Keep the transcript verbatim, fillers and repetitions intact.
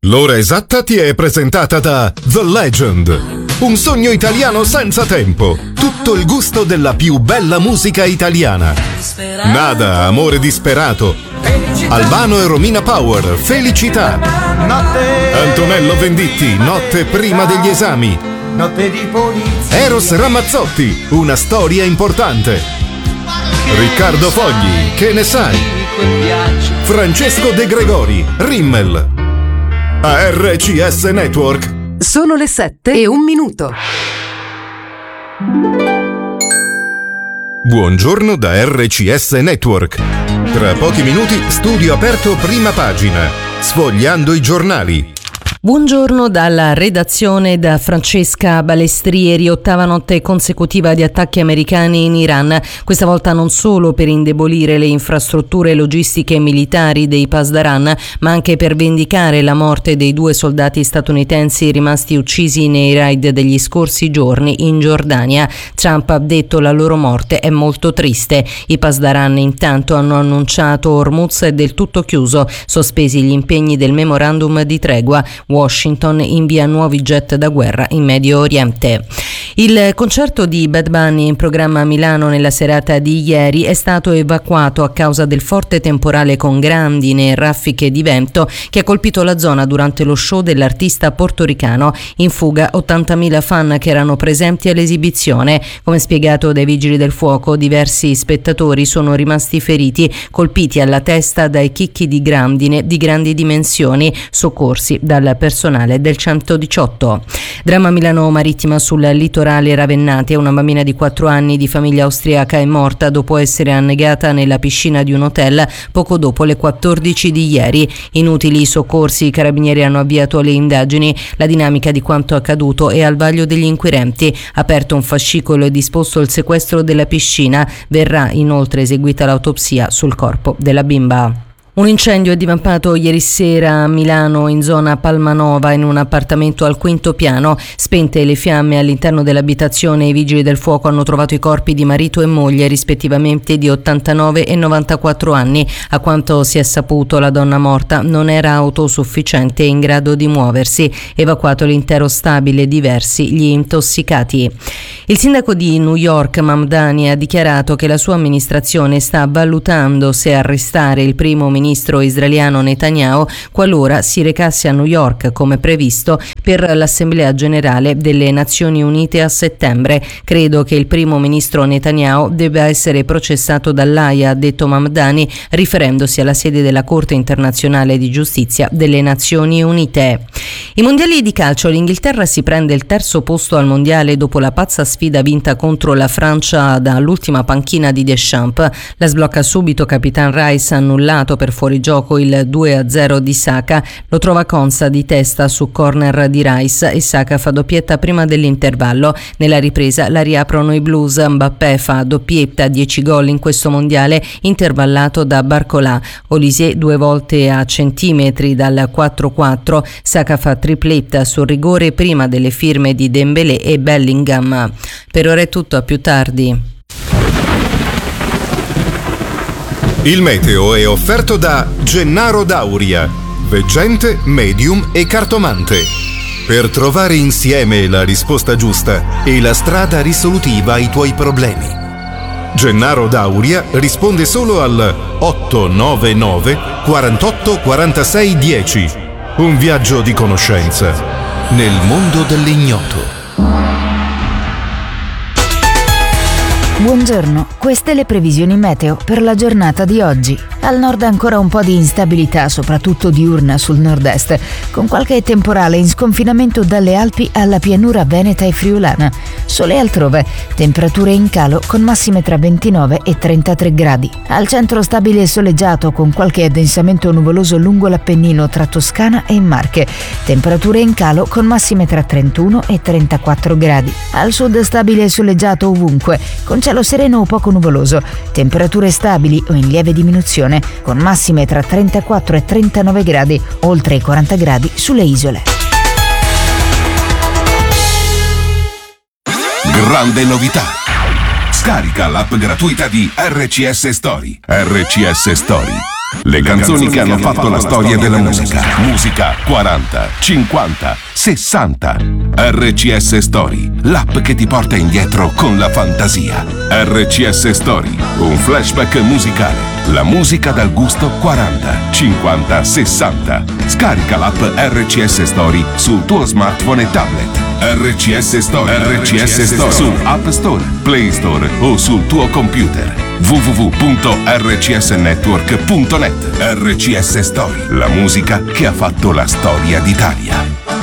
L'ora esatta ti è presentata da The Legend, un sogno italiano senza tempo, tutto il gusto della più bella musica italiana. Nada, amore disperato, Albano e Romina Power, Felicità, Antonello Venditti, Notte prima degli esami, Eros Ramazzotti, Una storia importante, Riccardo Fogli, Che ne sai, Francesco De Gregori, Rimmel. A R C S Network sono le sette e un minuto. Buongiorno da R C S Network. Tra pochi minuti studio aperto prima pagina, sfogliando i giornali. Buongiorno dalla redazione da Francesca Balestrieri. Ottava notte consecutiva di attacchi americani in Iran, questa volta non solo per indebolire le infrastrutture logistiche e militari dei Pasdaran, ma anche per vendicare la morte dei due soldati statunitensi rimasti uccisi nei raid degli scorsi giorni in Giordania. Trump ha detto la loro morte è molto triste. I Pasdaran intanto hanno annunciato Hormuz è del tutto chiuso, sospesi gli impegni del memorandum di tregua. Washington invia nuovi jet da guerra in Medio Oriente. Il concerto di Bad Bunny in programma a Milano nella serata di ieri è stato evacuato a causa del forte temporale con grandine e raffiche di vento che ha colpito la zona durante lo show dell'artista portoricano. In fuga ottantamila fan che erano presenti all'esibizione. Come spiegato dai vigili del fuoco, diversi spettatori sono rimasti feriti, colpiti alla testa dai chicchi di grandine di grandi dimensioni, soccorsi dal personale del centodiciotto. Dramma Milano Marittima sul litorale Ravennate. Una bambina di quattro anni di famiglia austriaca è morta dopo essere annegata nella piscina di un hotel poco dopo le quattordici di ieri. Inutili i soccorsi, i carabinieri hanno avviato le indagini. La dinamica di quanto accaduto è al vaglio degli inquirenti. Aperto un fascicolo e disposto il sequestro della piscina. Verrà inoltre eseguita l'autopsia sul corpo della bimba. Un incendio è divampato ieri sera a Milano in zona Palmanova in un appartamento al quinto piano. Spente le fiamme all'interno dell'abitazione, i vigili del fuoco hanno trovato i corpi di marito e moglie rispettivamente di ottantanove e novantaquattro anni. A quanto si è saputo, la donna morta non era autosufficiente e in grado di muoversi. Evacuato l'intero stabile, diversi gli intossicati. Il sindaco di New York, Mamdani, ha dichiarato che la sua amministrazione sta valutando se arrestare il primo ministro ministro israeliano Netanyahu qualora si recasse a New York come previsto per l'Assemblea Generale delle Nazioni Unite a settembre. Credo che il primo ministro Netanyahu debba essere processato dall'A I A, ha detto Mamdani, riferendosi alla sede della Corte Internazionale di Giustizia delle Nazioni Unite. I mondiali di calcio, l'Inghilterra si prende il terzo posto al mondiale dopo la pazza sfida vinta contro la Francia dall'ultima panchina di Deschamps. La sblocca subito Capitan Rice, annullato per fuorigioco il due a zero di Saka, lo trova Konsa di testa su corner di Rice e Saka fa doppietta prima dell'intervallo. Nella ripresa la riaprono i Blues. Mbappé fa doppietta, dieci gol in questo mondiale, intervallato da Barcola. Olise due volte a centimetri dal quattro quattro. Saka fa tripletta sul rigore prima delle firme di Dembélé e Bellingham. Per ora è tutto, a più tardi. Il meteo è offerto da Gennaro Dauria, veggente, medium e cartomante. Per trovare insieme la risposta giusta e la strada risolutiva ai tuoi problemi. Gennaro Dauria risponde solo al otto nove nove quarantotto quarantasei dieci. Un viaggio di conoscenza nel mondo dell'ignoto. Buongiorno, queste le previsioni meteo per la giornata di oggi. Al nord ancora un po' di instabilità, soprattutto diurna sul nord-est, con qualche temporale in sconfinamento dalle Alpi alla pianura veneta e friulana. Sole altrove, temperature in calo con massime tra ventinove e trentatré gradi. Al centro stabile e soleggiato con qualche addensamento nuvoloso lungo l'Appennino tra Toscana e Marche. Temperature in calo con massime tra trentuno e trentaquattro gradi. Al sud stabile e soleggiato ovunque, con cielo sereno o poco nuvoloso. Temperature stabili o in lieve diminuzione, con massime tra trentaquattro e trentanove gradi, oltre i quaranta gradi sulle isole. Grande novità! Scarica l'app gratuita di R C S Story. R C S Story. Le canzoni che hanno fatto la storia della musica. Musica quaranta, cinquanta, sessanta. R C S Story, l'app che ti porta indietro con la fantasia. R C S Story, un flashback musicale. La musica dal gusto quaranta, cinquanta, sessanta. Scarica l'app R C S Story sul tuo smartphone e tablet. R C S Story, R C S Story su App Store, Play Store o sul tuo computer. w w w punto r c s network punto net. R C S Story, la musica che ha fatto la storia d'Italia.